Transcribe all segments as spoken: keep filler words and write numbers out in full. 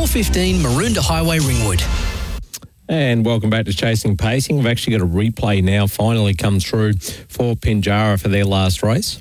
fifteen Maroondah Highway, Ringwood. And welcome back to Chasing Pacing. We've actually got a replay now finally come through for Pinjarra for their last race.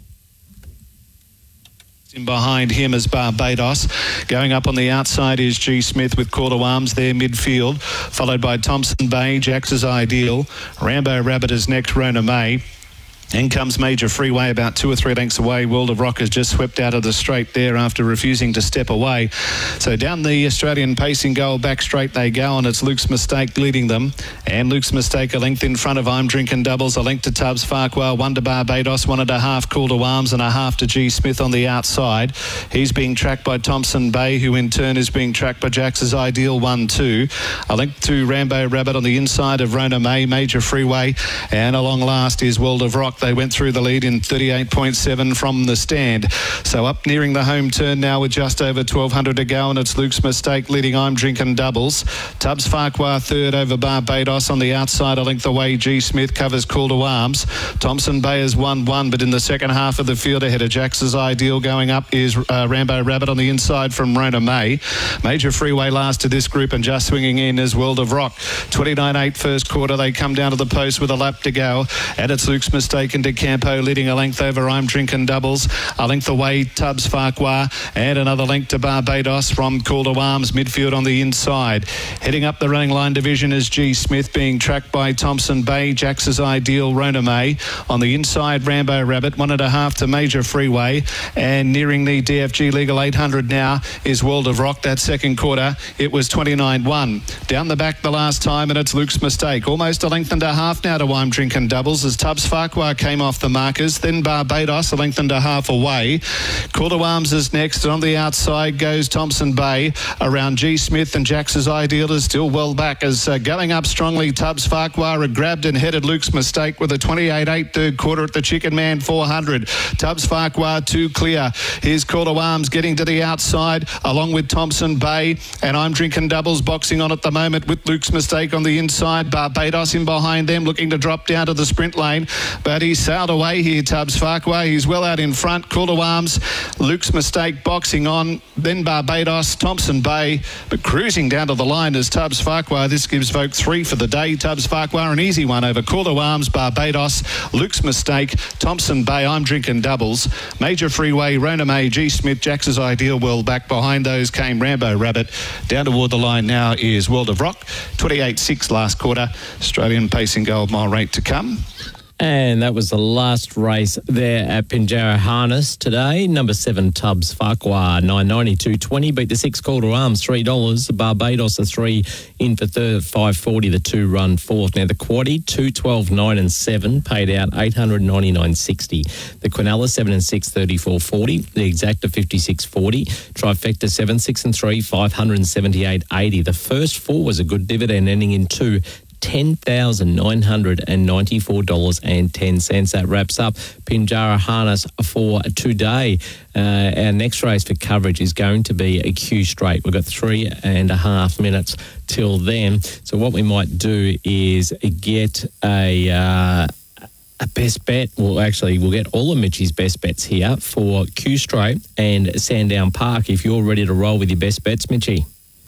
In behind him is Barbados. Going up on the outside is G. Smith with Call to Arms there midfield, followed by Thompson Bay, Jax's Ideal. Rambo Rabbit is next, Rona May. In comes Major Freeway about two or three lengths away. World of Rock has just swept out of the straight there after refusing to step away. So down the Australian pacing goal, back straight they go, and it's Luke's Mistake leading them. And Luke's Mistake a length in front of I'm Drinking Doubles, a length to Tubbs Farquhar, one to Barbados, one and a half Call to Arms, and a half to G. Smith on the outside. He's being tracked by Thompson Bay, who in turn is being tracked by Jax's Ideal, one two. A length to Rambo Rabbit on the inside of Rona May, Major Freeway, and along last is World of Rock. They went through the lead in thirty-eight point seven from the stand. So up nearing the home turn now with just over twelve hundred to go, and it's Luke's Mistake leading I'm Drinking Doubles. Tubbs Farquhar third over Barbados on the outside, a length away. G. Smith covers Call to Arms. Thompson Bay has won one, but in the second half of the field ahead of Jax's Ideal going up is uh, Rambo Rabbit on the inside from Rona May. Major Freeway last to this group, and just swinging in is World of Rock. twenty-nine eight first quarter. They come down to the post with a lap to go, and it's Luke's Mistake into Campo leading a length over I'm Drinking Doubles, a length away Tubbs Farquhar, and another length to Barbados from Call to Arms midfield on the inside. Heading up the running line division is G. Smith being tracked by Thompson Bay, Jax's Ideal, Rona May. On the inside, Rambo Rabbit, one and a half to Major Freeway, and nearing the D F G Legal eight hundred now is World of Rock. That second quarter, it was twenty-nine one. Down the back the last time, and it's Luke's Mistake. Almost a length and a half now to I'm Drinking Doubles as Tubbs Farquhar came off the markers. Then Barbados a length and a half away. Call to Arms is next, and on the outside goes Thompson Bay. Around G. Smith and Jax's Ideal is still well back as uh, going up strongly. Tubbs Farquhar had grabbed and headed Luke's Mistake with a twenty-eight eight third quarter at the Chicken Man four hundred. Tubbs Farquhar two clear. Here's Call to Arms getting to the outside along with Thompson Bay, and I'm Drinking Doubles boxing on at the moment with Luke's Mistake on the inside. Barbados in behind them looking to drop down to the sprint lane, but he sailed away here, Tubbs Farquhar. He's well out in front. Call to Arms, Luke's Mistake boxing on, then Barbados, Thompson Bay, but cruising down to the line is Tubbs Farquhar. This gives Vogue three for the day. Tubbs Farquhar, an easy one over Call to Arms, Barbados, Luke's Mistake, Thompson Bay, I'm Drinking Doubles, Major Freeway, Rona May, G. Smith, Jax's Ideal. Well back behind those came Rambo Rabbit. Down toward the line now is World of Rock. twenty-eight six last quarter. Australian pacing gold mile rate to come. And that was the last race there at Pinjarra Harness today. Number seven, Tubbs Farquhar, nine ninety-two twenty. Beat the six, Call to Arms, three dollars. Barbados, a three, in for third, five forty. The two run fourth. Now the quaddie, two twelve nine and seven, paid out eight ninety-nine sixty. The Quinella, seven and six, thirty-four forty. The Exacta, fifty-six forty. Trifecta, seven, six and three, five seventy-eight eighty. The first four was a good dividend, ending in two. ten thousand nine hundred ninety-four dollars and ten cents. That wraps up Pinjarra Harness for today. Uh, our next race for coverage is going to be a Q Straight. We've got three and a half minutes till then. So what we might do is get a... Uh, A best bet. Well, actually, we'll get all of Mitchie's best bets here for Q Straight and Sandown Park. If you're ready to roll with your best bets, Mitchie.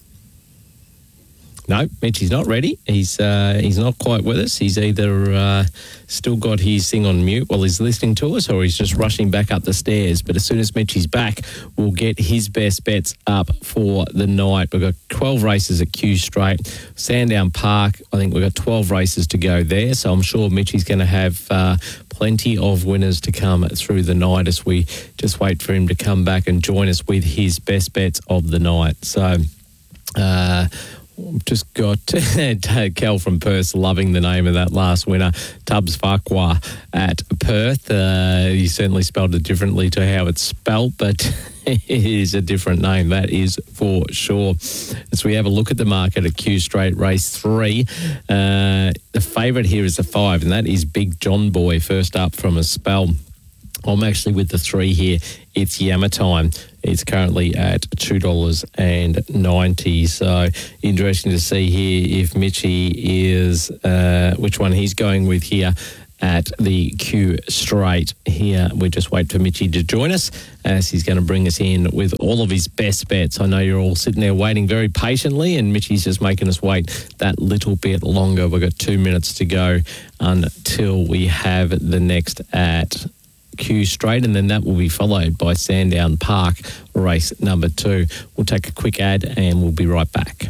No, Mitchie's not ready. He's uh, he's not quite with us. He's either uh, still got his thing on mute while he's listening to us, or he's just rushing back up the stairs. But as soon as Mitchie's back, we'll get his best bets up for the night. We've got twelve races at Q Straight. Sandown Park, I think we've got twelve races to go there. So I'm sure Mitchie's going to have uh, plenty of winners to come through the night as we just wait for him to come back and join us with his best bets of the night. So... Uh, Just got Kel from Perth loving the name of that last winner, Tubbs Farquhar at Perth. Uh, you certainly spelled it differently to how it's spelt, but it is a different name, that is for sure. As we have a look at the market at Q Straight Race three, uh, the favourite here is the five, and that is Big John Boy, first up from a spell. I'm actually with the three here. It's Yammer Time. It's currently at two dollars ninety. So interesting to see here if Mitchie is, uh, which one he's going with here. at the Q Straight here. We just wait for Mitchie to join us as he's going to bring us in with all of his best bets. I know you're all sitting there waiting very patiently, and Mitchie's just making us wait that little bit longer. We've got two minutes to go until we have the next at Q Straight, and then that will be followed by Sandown Park, race number two. We'll take a quick ad and we'll be right back.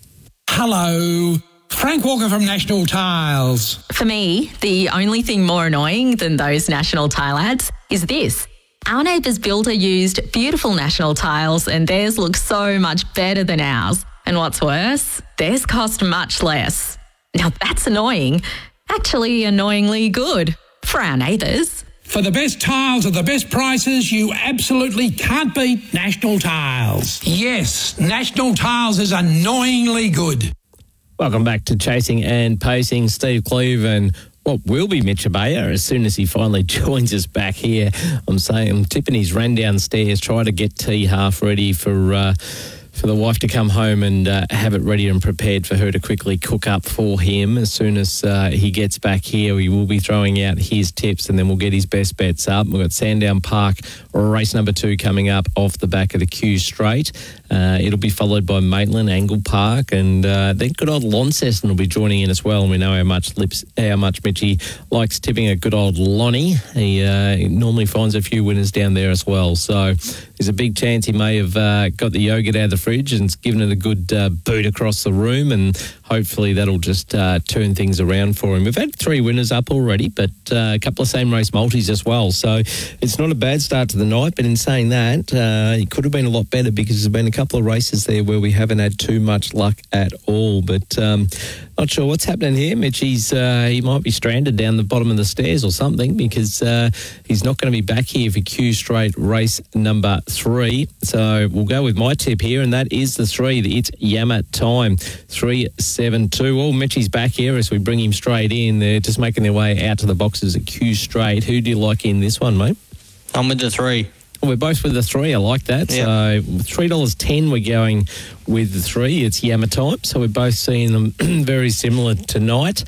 Hello, Frank Walker from National Tiles. For me, the only thing more annoying than those National Tile ads is this. Our neighbour's builder used beautiful National Tiles and theirs looks so much better than ours. And what's worse, theirs cost much less. Now that's annoying. Actually annoyingly good for our neighbours. For the best tiles at the best prices, you absolutely can't beat National Tiles. Yes, National Tiles is annoyingly good. Welcome back to Chasing and Pacing. Steve Cleave and what will be Mitch Abaya as soon as he finally joins us back here. I'm saying I'm tipping he's ran downstairs, try to get tea half ready for uh, for the wife to come home and uh, have it ready and prepared for her to quickly cook up for him. As soon as uh, he gets back here, we will be throwing out his tips and then we'll get his best bets up. We've got Sandown Park, race number two, coming up off the back of the Q Straight. Uh, it'll be followed by Maitland, Angle Park, and uh, then good old Launceston will be joining in as well. And we know how much lips, how much Mitchie likes tipping a good old Lonnie. He, uh, he normally finds a few winners down there as well. So there's a big chance he may have uh, got the yogurt out of the fridge and given it a good uh, boot across the room, and hopefully that'll just uh, turn things around for him. We've had three winners up already, but uh, a couple of same race multis as well. So it's not a bad start to the night, but in saying that, uh, it could have been a lot better because there's been a couple of races there where we haven't had too much luck at all. But um, not sure what's happening here. Mitchie's, uh, he might be stranded down the bottom of the stairs or something because uh, he's not going to be back here for Q Straight race number three. So we'll go with my tip here, and that is the three. It's Yama Time, three seven two. Oh, Mitchie's back here as we bring him straight in. They're just making their way out to the boxes at Q Straight. Who do you like in this one, mate? I'm with the three. We're both with the three. I like that. Yep. So three dollars ten we're going with the three. It's Yama Time. So we're both seeing them very similar tonight.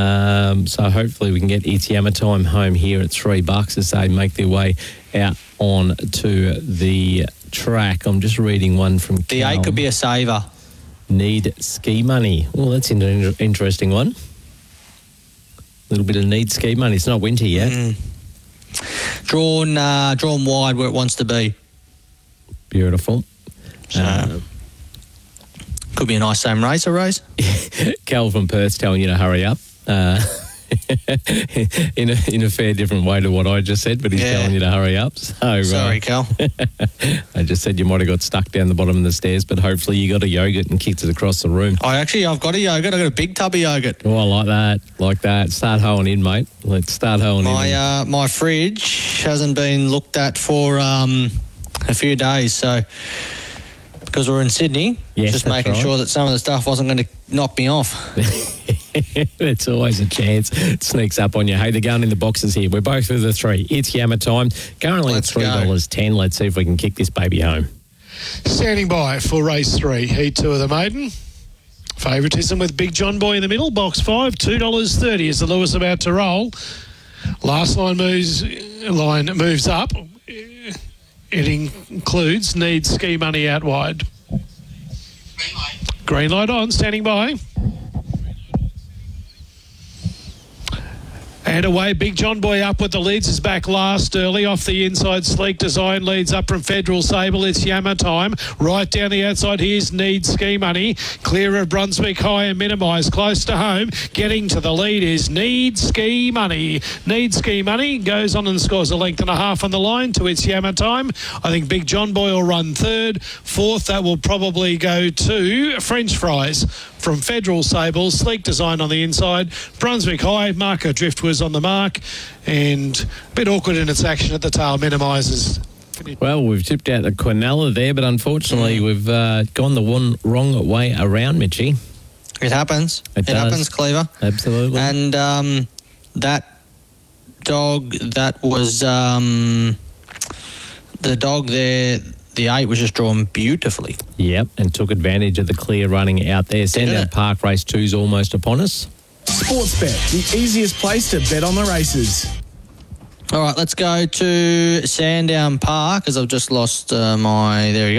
Um, so hopefully we can get It's Yama Time home here at three bucks as they make their way out on to the track. I'm just reading one from The Cal. eight could be a saver. Need Ski Money. Well, that's an inter- interesting one. A little bit of Need Ski Money. It's not winter yet. Mm. Drawn, uh, drawn wide where it wants to be. Beautiful. So, Uh, could be a nice same race, a race. Cal from Perth's telling you to hurry up. Uh, in a in a fair different way to what I just said, but he's Yeah. telling you to hurry up. So Sorry, uh, Cal. I just said you might have got stuck down the bottom of the stairs, but hopefully you got a yogurt and kicked it across the room. I actually, I've got a yogurt. I've got a big tub of yogurt. Oh, I like that. Like that. Start hoeing in, mate. Let's start hoeing My in. uh, my fridge hasn't been looked at for um, a few days, so because we're in Sydney, Yes, just that's making right. sure that some of the stuff wasn't going to knock me off. It's always a chance. It sneaks up on you. Hey, they're going in the boxes here. We're both with the three. It's Yama Time. Currently Let's at three dollars ten. Let's see if we can kick this baby home. Standing by for race three, heat two of the maiden. Favouritism with Big John Boy in the middle. Box five, two dollars thirty is the Lewis about to roll. Last line moves line moves up. It includes Need Ski Money out wide. Green light on, standing by. And away, Big John Boy up with the leads, is back last early. Off the inside, Sleek Design leads up from Federal Sable. It's Yama Time. Right down the outside, here's Need Ski Money. Clear of Brunswick High and Minimise. Close to home. Getting to the lead is Need Ski Money. Need Ski Money goes on and scores a length and a half on the line to It's Yama Time. I think Big John Boy will run third. Fourth, that will probably go to French Fries from Federal Sable. Sleek Design on the inside. Brunswick High, Marco Drift was on the mark, and a bit awkward in its action at the tail, minimises. Well, we've tipped out the Quinella there, but unfortunately Mm. we've uh, gone the one wrong way around, Mitchie. It happens. It It, does. happens, Cleaver. Absolutely. And um, that dog, that was um, the dog there, the eight was just drawn beautifully. Yep, and took advantage of the clear running out there. Sandown it? Park race two's almost upon us. Sportsbet, the easiest place to bet on the races. All right, let's go to Sandown Park, as I've just lost uh, my... There we go.